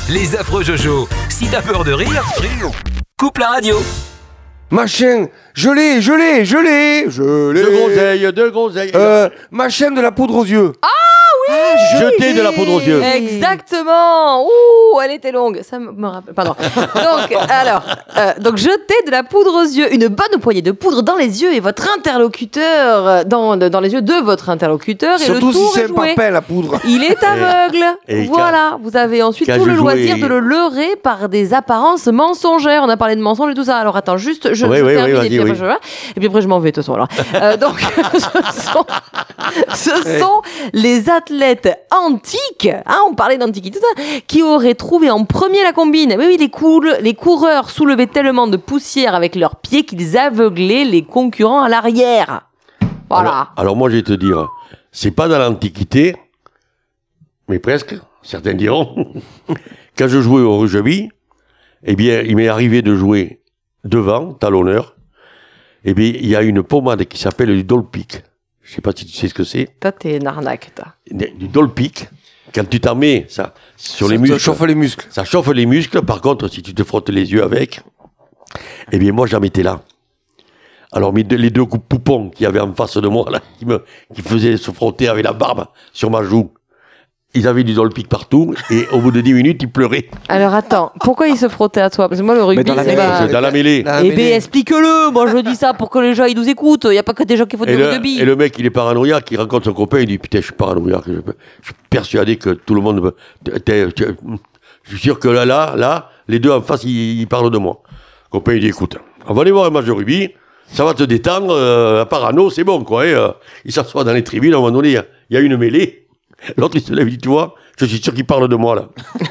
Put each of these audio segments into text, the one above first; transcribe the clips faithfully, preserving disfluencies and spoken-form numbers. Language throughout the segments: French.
Les affreux Jojo. Si t'as peur de rire, rire. Coupe la radio. Machin, je l'ai, je l'ai, je l'ai, je l'ai. De groseille, de groseille. Euh, ma chaîne de la poudre aux yeux. Ah oui, Jeter de la poudre aux yeux. Exactement. Ouh, elle était longue. Ça me rappelle. Pardon. Donc, alors, euh, donc jeter de la poudre aux yeux, une bonne poignée de poudre dans les yeux et votre interlocuteur dans dans les yeux de votre interlocuteur et Surtout le si tour c'est est un joué. papin, la poudre. Il est aveugle. et Voilà. Vous avez ensuite qu'a tout le joué- loisir de le leurrer par des apparences mensongères. On a parlé de mensonges et tout ça. Alors attends, juste, je, Oui, je oui, oui, termine vas-y, et, puis après, oui. je... et puis après je m'en vais de toute façon. Alors. Euh, donc, ce sont, ce sont les athlètes antiques, hein, on parlait d'antiquité, tout ça, qui auraient trouvé en premier la combine. Mais oui, les, coul- les coureurs soulevaient tellement de poussière avec leurs pieds qu'ils aveuglaient les concurrents à l'arrière. Voilà. Alors, alors moi, je vais te dire, c'est pas dans l'Antiquité, mais presque, certains diront. Quand je jouais au rugby, eh bien, il m'est arrivé de jouer devant, talonneur. Eh bien, il y a une pommade qui s'appelle du Dolpic. Je sais pas si tu sais ce que c'est. Toi, t'es une arnaque, toi. Du Dolpic. Quand tu t'en mets, ça, sur les Ça muscles. chauffe les muscles. Ça chauffe les muscles. Par contre, si tu te frottes les yeux avec, eh bien, moi, j'en mettais là. Alors, mes deux- les deux coups poupons qu'il y avait en face de moi, là, qui me, qui faisaient se frotter avec la barbe sur ma joue, ils avaient du Dolpic partout, et au bout de dix minutes, ils pleuraient. Alors attends, pourquoi il se frottait à toi? Parce que moi, le rugby, dans la c'est mêlée, pas... C'est dans la mêlée. La Eh mêlée. ben, explique-le. Moi, je dis ça pour que les gens ils nous écoutent. Il n'y a pas que des gens qui font Et du le, rugby. et le mec, il est paranoïaque, il rencontre son copain, il dit, putain, je suis paranoïaque, je, je suis persuadé que tout le monde, me- t'es- t'es- t'es- je suis sûr que là, là, là, les deux en face, ils, ils parlent de moi. Le copain, il dit, écoute, on va aller voir un match de rugby, ça va te détendre, euh, la parano, c'est bon, quoi. Et, euh, il s'assoit dans les tribunes, à un moment donné, il y a- il y, a une mêlée, l'autre, il se lève, il dit, tu vois, je suis sûr qu'il parle de moi, là.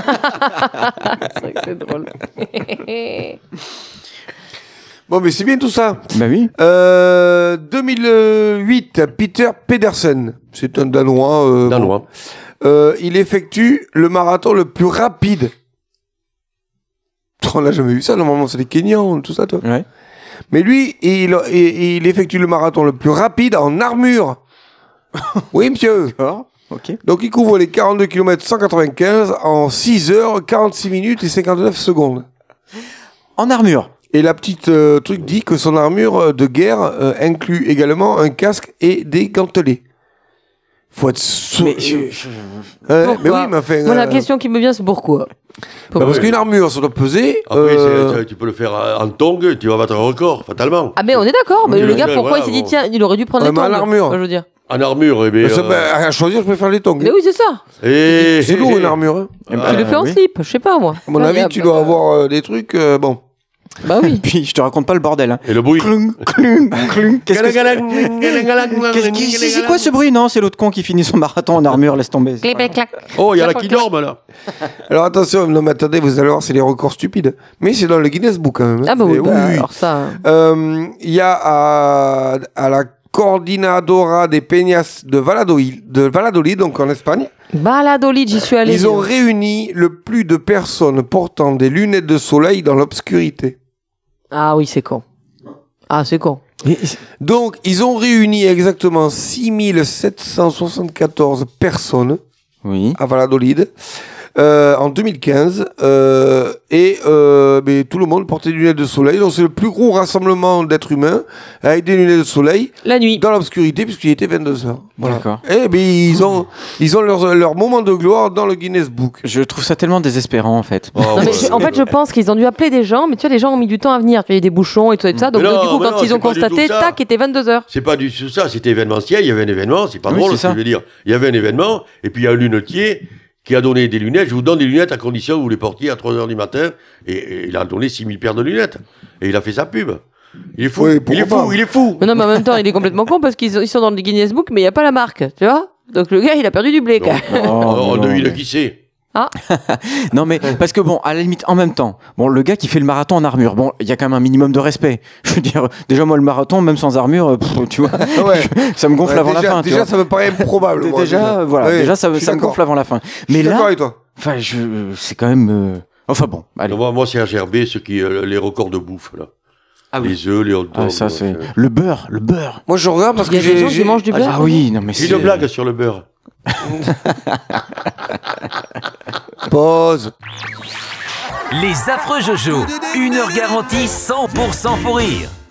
C'est vrai que c'est drôle. Bon, mais c'est bien tout ça. Bah oui. Euh, deux mille huit, Peter Pedersen. C'est un Danois. Euh, Danois. bon. Euh, il effectue le marathon le plus rapide. On n'a jamais vu ça. Normalement, c'est les Kenyans, tout ça, toi. Ouais. Mais lui, il, il, il effectue le marathon le plus rapide en armure. Oui, monsieur. D'accord. Ok. Donc, il couvre les quarante-deux kilomètres cent quatre-vingt-quinze en six heures, quarante-six minutes et cinquante-neuf secondes. En armure. Et la petite euh, truc dit que son armure de guerre euh, inclut également un casque et des gantelets. Faut être sûr. Mais je- je- Euh, Pourquoi mais oui, mais enfin. Moi, la euh, question qui me vient, c'est pourquoi bah, Pourquoi parce qu'une armure, ça doit peser. Après, euh, c'est- tu peux le faire en tongue, tu vas battre un record, fatalement. Ah, mais on est d'accord. Mais Oui, le oui, gars, oui, pourquoi voilà, il s'est dit, bon. tiens, il aurait dû prendre Ouais, les mais à tongs. l'armure. Moi, je veux dire. En armure, eh bien. ça, euh, bah, à choisir, je préfère les tongs. Mais oui, c'est ça. et- C'est lourd une armure. Hein. Tu bah, le fais en oui. slip, je sais pas, moi. À mon Là, avis, y a- tu dois avoir euh, des trucs. euh, bon. Bah oui. Puis je te raconte pas le bordel. Hein. Et le bruit. Clung, clung, clung. Qu'est-ce que c'est Qu'est-ce qui- c'est c'est quoi ce bruit? Non, c'est l'autre con qui finit son marathon en armure, laisse tomber. c'est Clip pas et clac. Oh, il y en a qui dorment, là. Alors attention, non, mais attendez, vous allez voir, c'est les records stupides. Mais c'est dans le Guinness Book quand même. hein. Ah, bah oui, Et bah, alors ça. Euh, Il y a à, à la Coordinadora des Peñas de Valladolid, de Valladolid, donc en Espagne. Baladolid, j'y suis allé. Ils ont réuni le plus de personnes portant des lunettes de soleil dans l'obscurité. Ah oui, c'est con. Ah, c'est con. Mais- Donc, ils ont réuni exactement six mille sept cent soixante-quatorze personnes Oui. à Valladolid euh, en deux mille quinze. Euh, et euh, mais tout le monde portait des lunettes de soleil. Donc, c'est le plus gros rassemblement d'êtres humains avec des lunettes de soleil La nuit. dans l'obscurité puisqu'il était vingt-deux heures. Voilà. D'accord. Et ben, ils ont, ils ont leur, leur moment de gloire dans le Guinness Book. Je trouve ça tellement désespérant en fait. Oh, Non, mais ouais, je- en ouais, fait, je pense qu'ils ont dû appeler des gens, mais tu vois, les gens ont mis du temps à venir. Il y a eu des bouchons et tout et tout ça. Donc, Mais non, du coup, mais quand non, ils ont c'est pas du constaté, tout ça. tac, il était vingt-deux heures. C'est pas du tout ça, c'était événementiel, il y avait un événement, c'est pas Oui, drôle c'est ce que ça. je veux dire. Il y avait un événement, et puis il y a un lunetier qui a donné des lunettes, je vous donne des lunettes à condition que vous les portiez à trois heures du matin, et, et il a donné six mille paires de lunettes. Et il a fait sa pub. Il est fou, Oui, il pourquoi est fou, pas. il est fou. Mais non, mais en même temps, il est complètement con parce qu'ils sont- ils sont dans le Guinness Book, mais il n'y a pas la marque, tu vois. Donc, le gars, il a perdu du blé, quand même. Oh, on non, devine mais- qui c'est. Non mais parce que bon, à la limite, en même temps, bon, le gars qui fait le marathon en armure, bon, il y a quand même un minimum de respect. Je veux dire, déjà moi le marathon, même sans armure, pff, tu vois, Ouais. ça me gonfle Ouais, avant déjà, la fin. tu déjà vois. ça me paraît improbable. moi, déjà, voilà, Ouais, déjà ça, je suis ça me d'accord. gonfle avant la fin. Je Mais suis d'accord là, avec toi. enfin, je, c'est quand même. euh, Enfin bon, allez. Moi, moi c'est à Gerbet, ceux qui, euh, les records de bouffe, là. Ah oui. Les œufs, les hot dogs. Ah, ça moi, c'est le beurre, le beurre. Moi, je regarde parce Il y que a des j'ai. gens qui j'ai- mangent du beurre. Ah oui, non mais J'ai c'est. une blague sur le beurre. Pause. Les affreux Jojo. Une heure garantie cent pour cent fou rire.